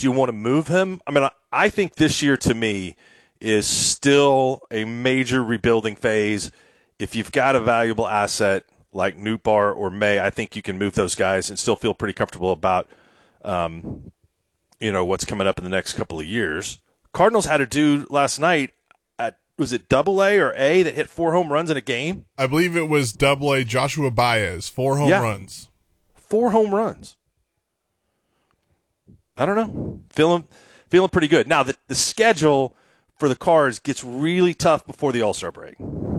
Do you want to move him? I mean, I think this year to me is still a major rebuilding phase. If you've got a valuable asset like Nootbaar or May, I think you can move those guys and still feel pretty comfortable about, what's coming up in the next couple of years. Cardinals had a dude last night at, was it AA or A that hit 4 home runs in a game? I believe it was AA, Joshua Baez, 4 home runs. 4 home runs. I don't know. Feeling pretty good. Now, the schedule for the Cards gets really tough before the All-Star break.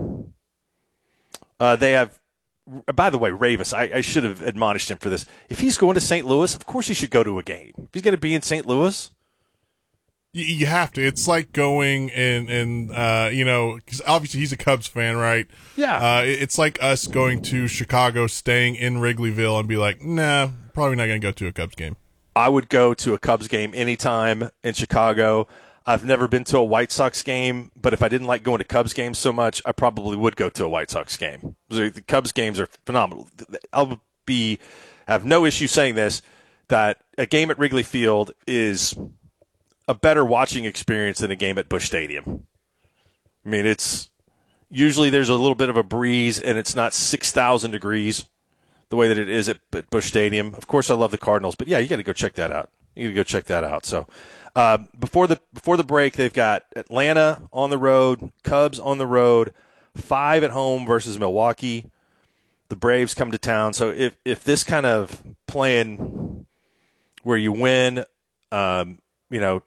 They have, by the way, Ravis, I should have admonished him for this. If he's going to St. Louis, of course he should go to a game. If he's going to be in St. Louis. You have to. It's like going and because obviously he's a Cubs fan, right? Yeah. It's like us going to Chicago, staying in Wrigleyville, and be like, nah, probably not going to go to a Cubs game. I would go to a Cubs game anytime in Chicago. I've never been to a White Sox game, but if I didn't like going to Cubs games so much, I probably would go to a White Sox game. The Cubs games are phenomenal. I have no issue saying this, that a game at Wrigley Field is a better watching experience than a game at Busch Stadium. I mean, it's usually there's a little bit of a breeze and it's not 6,000 degrees the way that it is at Busch Stadium. Of course, I love the Cardinals, but yeah, you got to go check that out. So before the break, they've got Atlanta on the road, Cubs on the road, 5 at home versus Milwaukee. The Braves come to town. So if this kind of playing where you win, I don't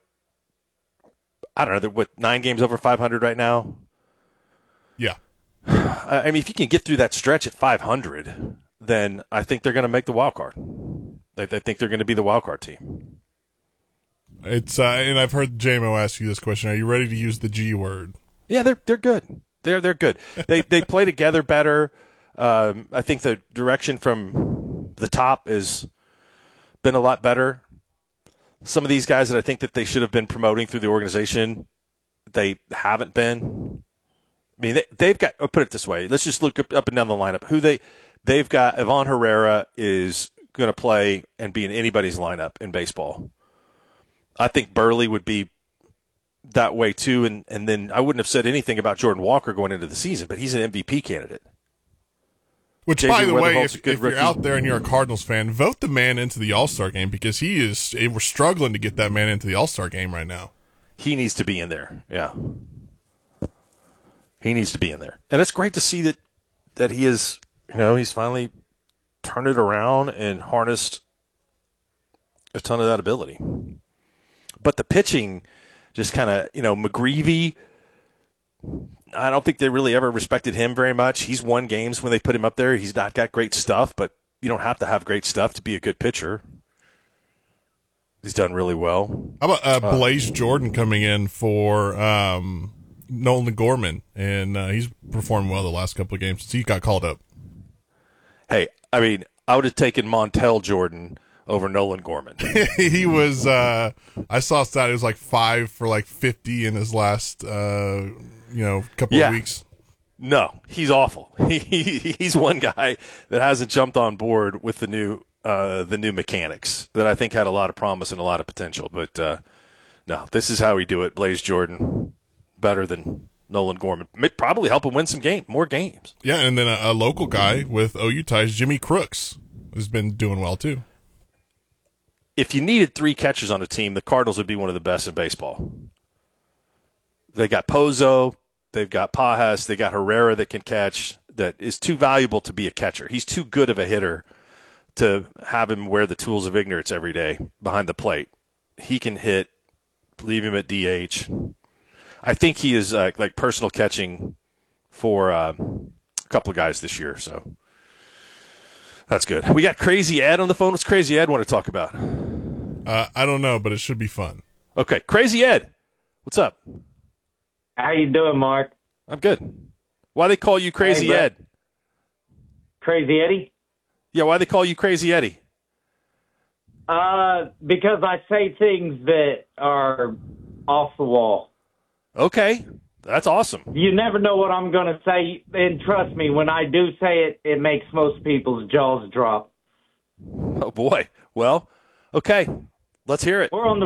know, they're 9 games over 500 right now. Yeah. I mean, if you can get through that stretch at 500, then I think they're going to make the wild card. I think they're going to be the wild card team. It's and I've heard JMO ask you this question. Are you ready to use the G word? Yeah, they're good. They're good. They play together better. I think the direction from the top has been a lot better. Some of these guys that I think that they should have been promoting through the organization, they haven't been. I mean, they've got. I'll put it this way. Let's just look up and down the lineup. They've got. Ivan Herrera is going to play and be in anybody's lineup in baseball. I think Burley would be that way too, and then I wouldn't have said anything about Jordan Walker going into the season, but he's an MVP candidate. Which, by the way, if you're out there and you're a Cardinals fan, vote the man into the All-Star game because we're struggling to get that man into the All-Star game right now. He needs to be in there, yeah. He needs to be in there. And it's great to see that he is, he's finally turned it around and harnessed a ton of that ability. But the pitching just kind of, McGreevy, I don't think they really ever respected him very much. He's won games when they put him up there. He's not got great stuff, but you don't have to have great stuff to be a good pitcher. He's done really well. How about Blaze Jordan coming in for Nolan Gorman, and he's performed well the last couple of games since he got called up. Hey, I mean, I would have taken Montel Jordan over Nolan Gorman. He was, I saw a stat, it was like 5 for 50 in his last, couple of weeks. No, he's awful. He's one guy that hasn't jumped on board with the new mechanics that I think had a lot of promise and a lot of potential. But no, this is how we do it. Blaze Jordan, better than Nolan Gorman. Probably help him win more games. Yeah, and then a local guy with OU ties, Jimmy Crooks, has been doing well too. If you needed 3 catchers on a team, the Cardinals would be one of the best in baseball. They got Pozo, they've got Pajas, they got Herrera that can catch, that is too valuable to be a catcher. He's too good of a hitter to have him wear the tools of ignorance every day behind the plate. He can hit, leave him at DH. I think he is like personal catching for a couple of guys this year, so that's good. We got Crazy Ed on the phone. What's Crazy Ed want to talk about? I don't know, but it should be fun. Okay, Crazy Ed, what's up? How you doing, Mark? I'm good. Why they call you Crazy Ed? Crazy Eddie? Yeah, why they call you Crazy Eddie? Because I say things that are off the wall. Okay, that's awesome. You never know what I'm going to say, and trust me, when I do say it, it makes most people's jaws drop. Oh, boy. Well, okay, let's hear it. We're on the